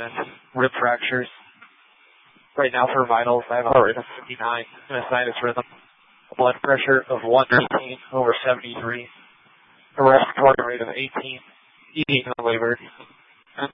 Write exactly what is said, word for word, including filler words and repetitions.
and rib fractures. Right now for vitals, I have a heart rate of fifty-nine and a sinus rhythm, a blood pressure of one eighteen over seventy-three, a respiratory rate of eighteen, eating unlabored.